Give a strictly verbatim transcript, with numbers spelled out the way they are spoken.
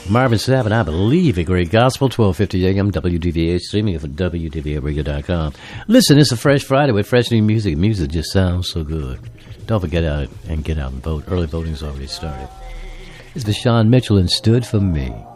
Marvin Sapp, I believe, a great gospel, twelve fifty A M, W D V A, streaming from W D V A radio dot com. Listen, it's a fresh Friday with fresh new music. Music just sounds so good. Don't forget out and get out and vote. Early voting's already started. It's Vashawn Mitchell and Stood For Me.